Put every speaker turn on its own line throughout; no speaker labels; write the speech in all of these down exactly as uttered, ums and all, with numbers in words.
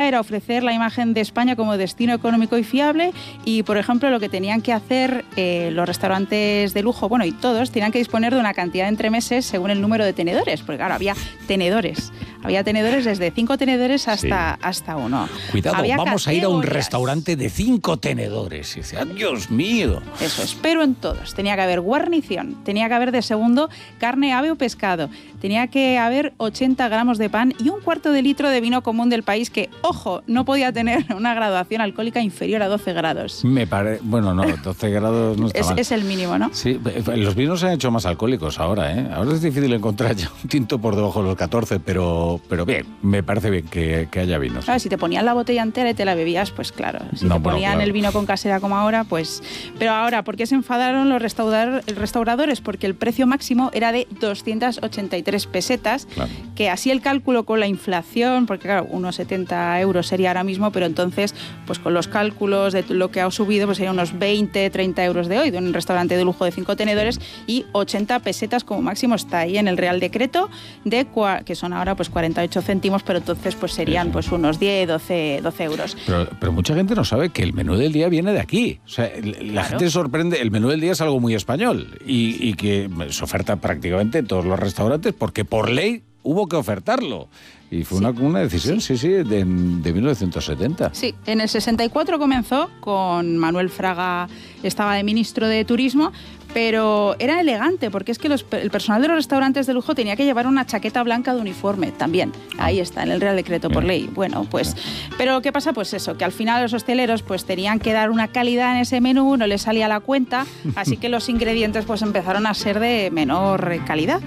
era ofrecer la imagen de España como destino económico y fiable y, por ejemplo, lo que tenían que hacer eh, los restaurantes de lujo, bueno, y todos, tenían que disponer de una cantidad de entremeses según el número de tenedores, porque claro, había tenedores. Había tenedores desde cinco tenedores hasta, sí. hasta uno.
Cuidado,
había
vamos a ir a un
categorías.
restaurante de cinco tenedores. Y dice, ¡ah, Dios mío!
Eso es, pero en todos. Tenía que haber guarnición, tenía que haber de segundo carne, ave o pescado, tenía que haber ochenta gramos de pan y un cuarto de litro de vino común del país que, ojo, no podía tener una graduación alcohólica inferior a doce grados.
Me parece... Bueno, no, doce grados no está
es,
mal.
Es el mínimo, ¿no?
Sí, los vinos se han hecho más alcohólicos ahora, ¿eh? Ahora es difícil encontrar ya un tinto por debajo de los catorce, pero, pero bien, me parece bien que, que haya vinos.
Claro, si te ponían la botella entera y te la bebías, pues claro. Si
no,
te
bueno,
ponían
claro.
el vino con casera como ahora, pues... Pero ahora, ¿por qué se enfadaron los restaurador, restauradores? Porque el precio máximo era de doscientas ochenta y tres pesetas, claro. que así el cálculo con la inflación, porque claro, unos setenta euros sería ahora mismo, pero entonces, pues con los cálculos de lo que ha subido, pues serían unos veinte, treinta euros de hoy, de un restaurante de lujo de cinco tenedores, y ochenta pesetas como máximo está ahí en el Real Decreto, de que son ahora pues cuarenta y ocho céntimos, pero entonces pues serían pues unos diez, doce, doce euros.
Pero, pero mucha gente no sabe que el menú del día viene de aquí. O sea, la claro. gente sorprende, el menú del día es algo muy español y, y que se oferta prácticamente en todos los restaurantes porque por ley hubo que ofertarlo. Y fue sí. una, una decisión, sí, sí, sí de, de mil novecientos setenta.
Sí, en el sesenta y cuatro comenzó con Manuel Fraga, estaba de ministro de Turismo, pero era elegante, porque es que los, el personal de los restaurantes de lujo tenía que llevar una chaqueta blanca de uniforme también. Ahí está, en el Real Decreto Bien. por ley. Bueno, pues, pero ¿qué pasa? Pues eso, que al final los hosteleros pues tenían que dar una calidad en ese menú, no les salía la cuenta, así que los ingredientes pues empezaron a ser de menor calidad.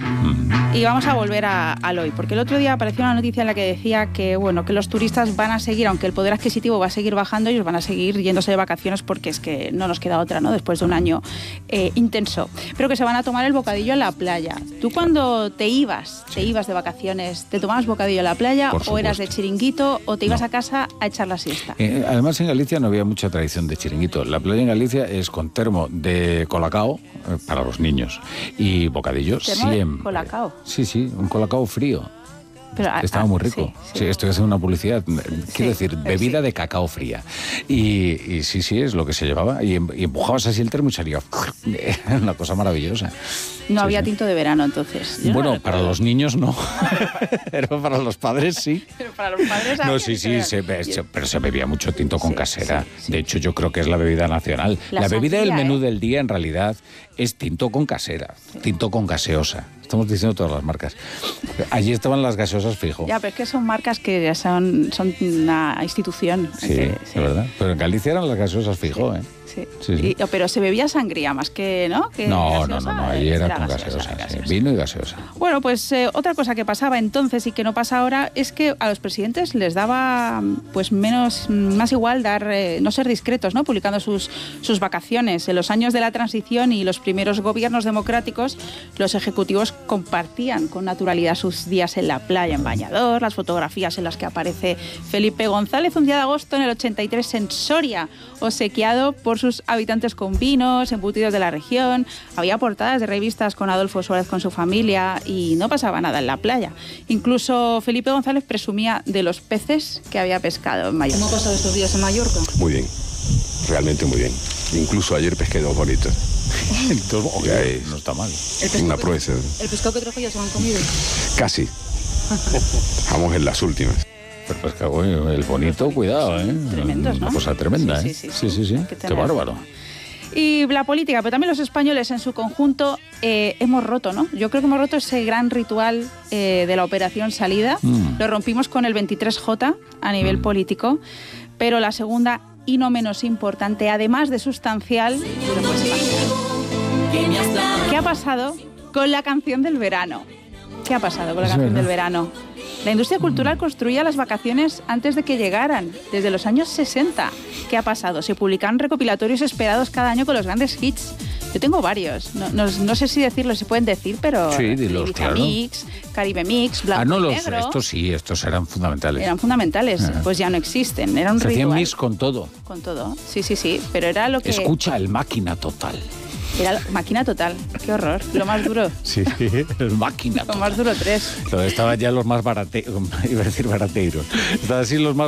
Y vamos a volver a, al hoy, porque el otro día apareció una noticia en la que decía que, bueno, que los turistas van a seguir, aunque el poder adquisitivo va a seguir bajando, ellos van a seguir yéndose de vacaciones porque es que no nos queda otra, ¿no? Después de un año eh, intenso. Pero que se van a tomar el bocadillo en la playa. ¿Tú cuando te ibas, te ibas de vacaciones, te tomabas bocadillo en la playa o eras de chiringuito o te ibas no. a casa a echar la siesta?
Eh, además en Galicia no había mucha tradición de chiringuito. La playa en Galicia es con termo de colacao eh, para los niños y bocadillo
¿Termo
siempre.
de colacao?
Sí, sí, un colacao frío. Pero, Estaba ah, muy rico. Sí, sí. sí, estoy haciendo una publicidad. Quiero sí, decir, bebida sí. de cacao fría. Y, y sí, sí, es lo que se llevaba. Y, y empujabas así el termo y salía. Una cosa maravillosa.
No
sí,
había
sí.
tinto de verano, entonces.
Yo bueno, no para los niños no. Pero para los padres sí.
Pero para los padres
no, sí, sí, se, se, pero se bebía mucho tinto con sí, casera. Sí, sí. De hecho, yo creo que es la bebida nacional. La, la bebida del menú ¿eh? del día, en realidad, es tinto con casera. Sí. Tinto con gaseosa. Estamos diciendo todas las marcas. Allí estaban las gaseosas fijo.
Ya, pero es que son marcas que ya son, son una institución.
Sí,
que,
sí, es verdad. Pero en Galicia eran las gaseosas fijo,
sí.
¿eh?
Sí.
Sí, sí.
Y, pero se bebía sangría más que, ¿no? Que
no,
gaseosa,
no, no, no, allí era, era con gaseosa, gaseosa,
gaseosa.
Sí. Vino y gaseosa.
Bueno, pues eh, otra cosa que pasaba entonces y que no pasa ahora es que a los presidentes les daba pues menos, más igual dar, eh, no ser discretos, ¿no? Publicando sus, sus vacaciones. En los años de la transición y los primeros gobiernos democráticos, los ejecutivos compartían con naturalidad sus días en la playa, en bañador, las fotografías en las que aparece Felipe González un día de agosto en el ochenta y tres en Soria, obsequiado por sus habitantes con vinos, embutidos de la región. Había portadas de revistas con Adolfo Suárez con su familia y no pasaba nada en la playa. Incluso Felipe González presumía de los peces que había pescado en Mallorca.
¿Cómo ha pasado estos días en Mallorca?
Muy bien, realmente muy bien. Incluso ayer pesqué dos bonitos.
Entonces, okay, no está mal.
Una proeza.
¿El pescado que trajo ya se lo han comido?
Casi. Vamos en las últimas.
Pero pescado, el bonito, cuidado, ¿eh?
Tremendos, ¿no?
Una cosa tremenda,
sí,
¿eh?
Sí,
sí, sí. sí, sí. Qué bárbaro.
Y la política, pero también los españoles en su conjunto eh, hemos roto, ¿no? Yo creo que hemos roto ese gran ritual eh, de la operación salida. Mm. Lo rompimos con el veintitrés jota a nivel mm. político, pero la segunda y no menos importante, además de sustancial, ¿qué ha pasado con la canción del verano? ¿Qué ha pasado con la canción del verano? La industria cultural construía las vacaciones antes de que llegaran, desde los años sesenta. ¿Qué ha pasado? Se publican recopilatorios esperados cada año con los grandes hits. Yo tengo varios, no, no, no sé si decirlo, se pueden decir, pero...
Sí, dilos, claro.
Mix, Caribe Mix, Blanco
ah, no, los,
y Negro.
Estos sí, estos eran fundamentales.
Eran fundamentales, ah. pues ya no existen, era un
se
ritual.
hacían mix con todo.
Con todo, sí, sí, sí, pero era lo que...
Escucha el Máquina Total.
Era la máquina total, qué horror, lo más duro.
Sí, el Máquina Total.
Lo más duro tres.
Estaban ya los más barateros, iba a decir barateiros. Estaban así los más